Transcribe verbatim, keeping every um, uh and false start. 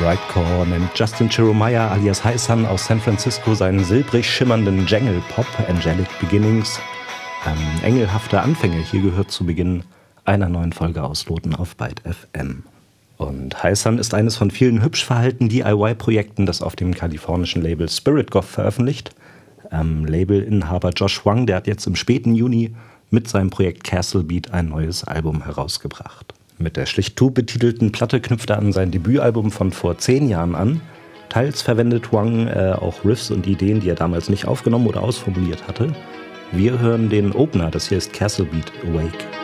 Grindcore nennt Justin Cheromaya alias Hi-Sun aus San Francisco seinen silbrig schimmernden Jangle-Pop Angelic Beginnings. Ähm, engelhafte Anfänge, hier gehört zu Beginn einer neuen Folge Ausloten auf Byte F M. Und Hi-Sun ist eines von vielen hübsch verhaltenen D I Y-Projekten, das auf dem kalifornischen Label Spirit Goth veröffentlicht. Ähm, Labelinhaber Josh Wang, der hat jetzt im späten Juni mit seinem Projekt Castle Beat ein neues Album herausgebracht. Mit der schlicht Two betitelten Platte knüpft er an sein Debütalbum von vor zehn Jahren an. Teils verwendet Wang äh, auch Riffs und Ideen, die er damals nicht aufgenommen oder ausformuliert hatte. Wir hören den Opener, das hier ist Castle Beat Awake.